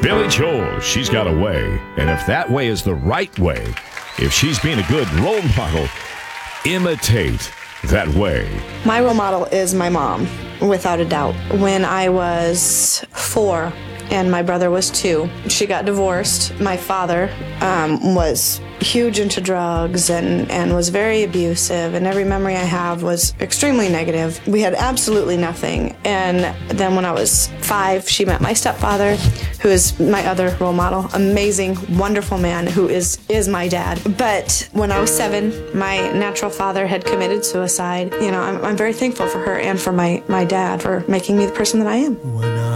Billy Joel, she's got a way. And if that way is the right way, if she's being a good role model, imitate that way. My role model is my mom, without a doubt. When I was 4 and my brother was 2, she got divorced. My father was huge into drugs and was very abusive, and every memory I have was extremely negative. We had absolutely nothing. And then when I was 5, she met my stepfather, who is my other role model, amazing, wonderful man who is my dad. But when I was 7, my natural father had committed suicide. You know, I'm very thankful for her and for my dad for making me the person that I am.